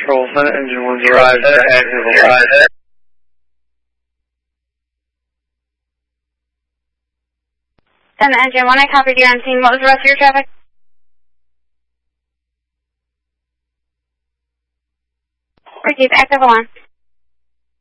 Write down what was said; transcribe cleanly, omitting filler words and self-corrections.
Control, engine 1's arrived at active. And the engine 1, I copied you on scene. What was the rest of your traffic? Receive active alarm.